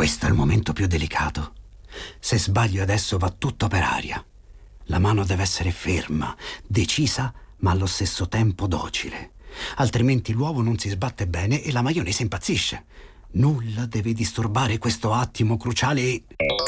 Questo è il momento più delicato. Se sbaglio adesso va tutto per aria. La mano deve essere ferma, decisa, ma allo stesso tempo docile. Altrimenti l'uovo non si sbatte bene e la maionese impazzisce. Nulla deve disturbare questo attimo cruciale e...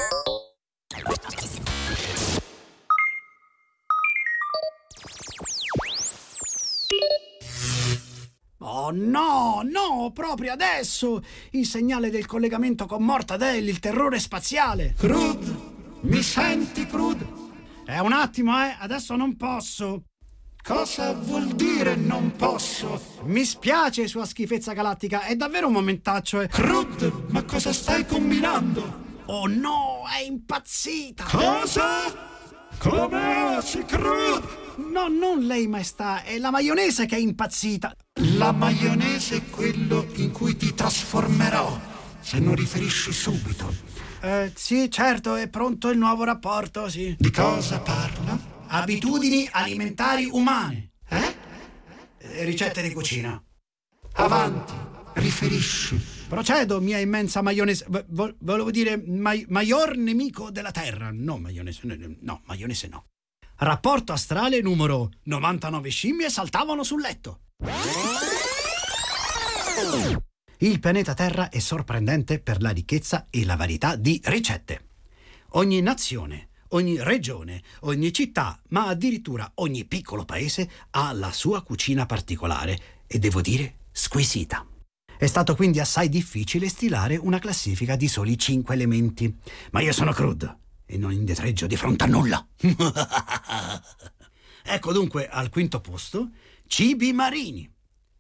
Oh no, proprio adesso! Il segnale del collegamento con Mortadell, il terrore spaziale! Crud! Mi senti, Crud? Un attimo, adesso non posso! Cosa vuol dire non posso? Mi spiace, sua schifezza galattica, è davvero un momentaccio, Crud, ma cosa stai combinando? Oh no, è impazzita! Cosa? Come osi, Crud? No, non lei, maestà, è la maionese che è impazzita! La maionese è quello in cui ti trasformerò, se non riferisci subito. Sì, certo, è pronto il nuovo rapporto, sì. Di cosa parla? Abitudini alimentari umane. Ricette di cucina. Avanti, riferisci. Procedo, mia immensa maionese. Volevo dire maior nemico della terra. No, maionese no, maionese no. Rapporto astrale numero 99 scimmie saltavano sul letto. Il pianeta Terra è sorprendente per la ricchezza e la varietà di ricette. Ogni nazione, ogni regione, ogni città, ma addirittura ogni piccolo paese ha la sua cucina particolare e devo dire squisita. È stato quindi assai difficile stilare una classifica di soli 5 elementi, ma io sono Crud e non indietreggio di fronte a nulla. Ecco dunque al quinto posto cibi marini.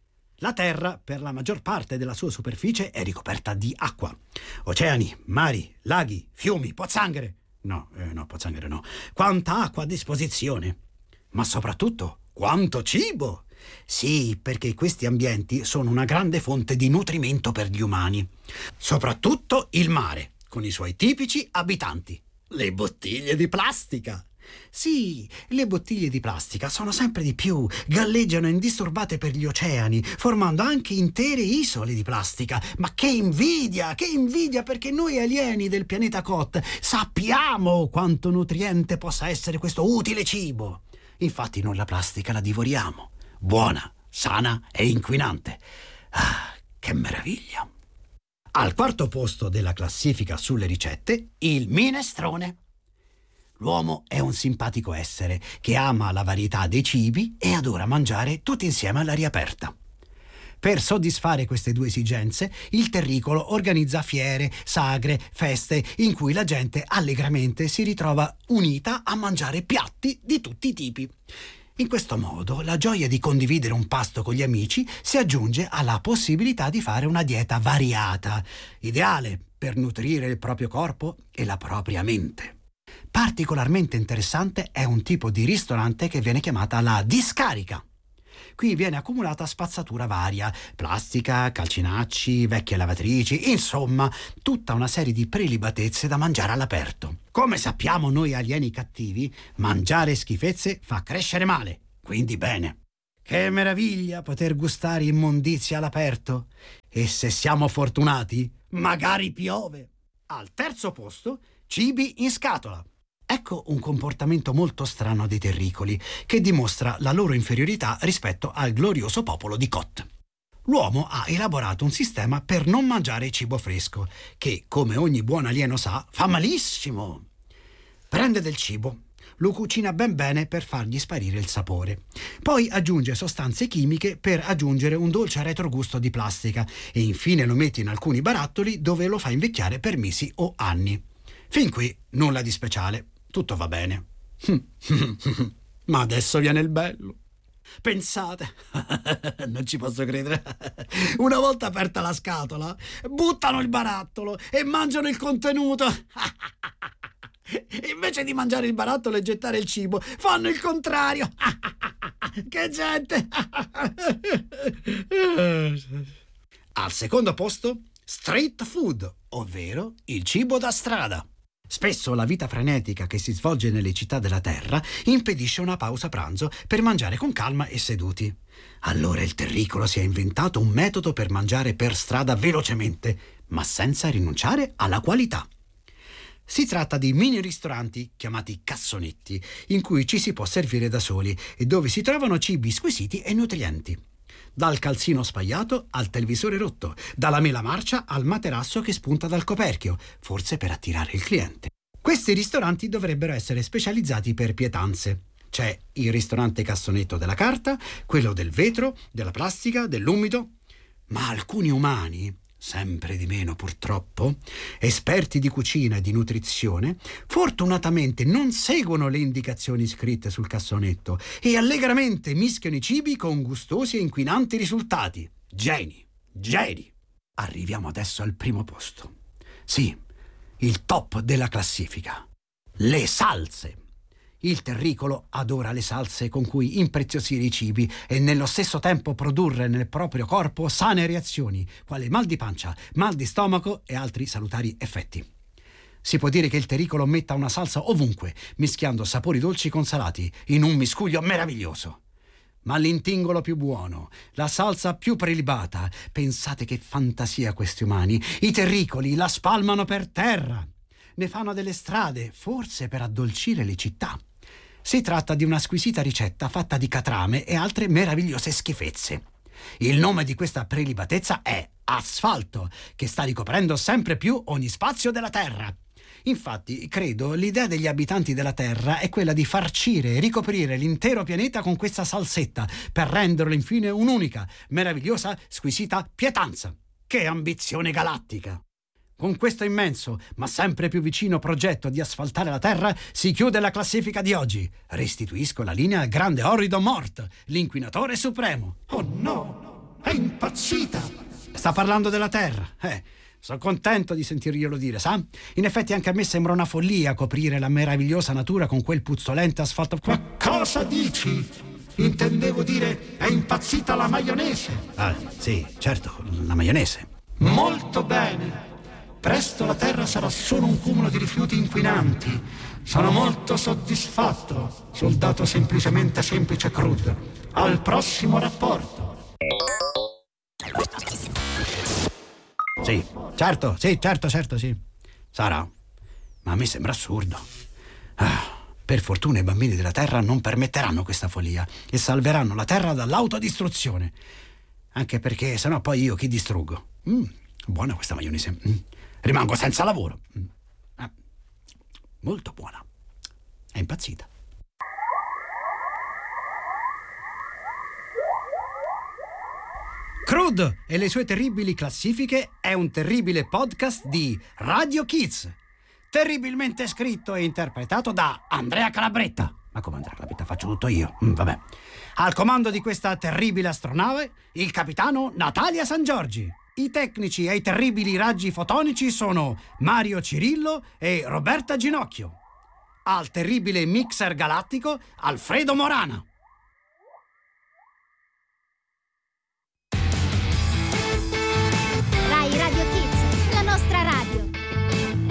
La Terra, per la maggior parte della sua superficie, è ricoperta di acqua. Oceani, mari, laghi, fiumi, pozzanghere. No, pozzanghere no. Quanta acqua a disposizione. Ma soprattutto, quanto cibo! Sì, perché questi ambienti sono una grande fonte di nutrimento per gli umani. Soprattutto il mare, con i suoi tipici abitanti. Le bottiglie di plastica. Sì, le bottiglie di plastica sono sempre di più, galleggiano indisturbate per gli oceani, formando anche intere isole di plastica. Ma che invidia, perché noi alieni del pianeta Kot sappiamo quanto nutriente possa essere questo utile cibo. Infatti noi la plastica la divoriamo. Buona, sana e inquinante. Ah, che meraviglia! Al quarto posto della classifica sulle ricette, il minestrone. L'uomo è un simpatico essere che ama la varietà dei cibi e adora mangiare tutti insieme all'aria aperta. Per soddisfare queste due esigenze, il terricolo organizza fiere, sagre, feste in cui la gente allegramente si ritrova unita a mangiare piatti di tutti i tipi. In questo modo, la gioia di condividere un pasto con gli amici si aggiunge alla possibilità di fare una dieta variata, ideale per nutrire il proprio corpo e la propria mente. Particolarmente interessante è un tipo di ristorante che viene chiamata la discarica. Qui viene accumulata spazzatura varia, plastica, calcinacci, vecchie lavatrici, insomma, tutta una serie di prelibatezze da mangiare all'aperto. Come sappiamo noi alieni cattivi, mangiare schifezze fa crescere male, quindi bene. Che meraviglia poter gustare immondizia all'aperto! E se siamo fortunati, magari piove! Al terzo posto, cibi in scatola. Ecco un comportamento molto strano dei terricoli, che dimostra la loro inferiorità rispetto al glorioso popolo di Kot. L'uomo ha elaborato un sistema per non mangiare cibo fresco, che, come ogni buon alieno sa, fa malissimo. Prende del cibo, lo cucina ben bene per fargli sparire il sapore. Poi aggiunge sostanze chimiche per aggiungere un dolce retrogusto di plastica e infine lo mette in alcuni barattoli dove lo fa invecchiare per mesi o anni. Fin qui nulla di speciale. Tutto va bene. Ma adesso viene il bello. Pensate, non ci posso credere. Una volta aperta la scatola, buttano il barattolo e mangiano il contenuto. Invece di mangiare il barattolo e gettare il cibo, fanno il contrario. Che gente! Al secondo posto, street food, ovvero il cibo da strada. Spesso la vita frenetica che si svolge nelle città della Terra impedisce una pausa pranzo per mangiare con calma e seduti. Allora il terricolo si è inventato un metodo per mangiare per strada velocemente, ma senza rinunciare alla qualità. Si tratta di mini ristoranti chiamati cassonetti, in cui ci si può servire da soli e dove si trovano cibi squisiti e nutrienti. Dal calzino spagliato al televisore rotto, dalla mela marcia al materasso che spunta dal coperchio, forse per attirare il cliente. Questi ristoranti dovrebbero essere specializzati per pietanze. C'è il ristorante cassonetto della carta, quello del vetro, della plastica, dell'umido. Ma alcuni umani, sempre di meno purtroppo, esperti di cucina e di nutrizione, fortunatamente non seguono le indicazioni scritte sul cassonetto e allegramente mischiano i cibi con gustosi e inquinanti risultati. Geni. Arriviamo adesso al primo posto. Sì, il top della classifica. Le salse. Il terricolo adora le salse con cui impreziosire i cibi e nello stesso tempo produrre nel proprio corpo sane reazioni, quali mal di pancia, mal di stomaco e altri salutari effetti. Si può dire che il terricolo metta una salsa ovunque, mischiando sapori dolci con salati, in un miscuglio meraviglioso. Ma l'intingolo più buono, la salsa più prelibata, pensate che fantasia questi umani, i terricoli la spalmano per terra. Ne fanno delle strade, forse per addolcire le città. Si tratta di una squisita ricetta fatta di catrame e altre meravigliose schifezze. Il nome di questa prelibatezza è asfalto, che sta ricoprendo sempre più ogni spazio della Terra. Infatti, credo, l'idea degli abitanti della Terra è quella di farcire e ricoprire l'intero pianeta con questa salsetta, per renderlo infine un'unica, meravigliosa, squisita pietanza. Che ambizione galattica! Con questo immenso, ma sempre più vicino progetto di asfaltare la Terra si chiude la classifica di oggi. Restituisco la linea al grande Orrido Mort, l'inquinatore supremo. Oh no, è impazzita! Sta parlando della Terra. Sono contento di sentirglielo dire, sa? In effetti anche a me sembra una follia coprire la meravigliosa natura con quel puzzolente asfalto. Ma cosa dici? Intendevo dire, è impazzita la maionese. Ah, sì, certo, la maionese. Molto bene. Presto la Terra sarà solo un cumulo di rifiuti inquinanti. Sono molto soddisfatto, soldato semplicemente semplice Crud. Al prossimo rapporto. Sì, certo, sì. Sarà, ma a me sembra assurdo. Per fortuna i bambini della Terra non permetteranno questa follia e salveranno la Terra dall'autodistruzione. Anche perché sennò poi io chi distruggo? Buona questa maionese. Rimango senza lavoro. Molto buona. È impazzita. Crud e le sue terribili classifiche è un terribile podcast di Radio Kids, terribilmente scritto e interpretato da Andrea Calabretta. Ma come Andrea Calabretta? Faccio tutto io. Vabbè. Al comando di questa terribile astronave, il capitano Natalia San Giorgi. I tecnici ai terribili raggi fotonici sono Mario Cirillo e Roberta Ginocchio. Al terribile mixer galattico, Alfredo Morana.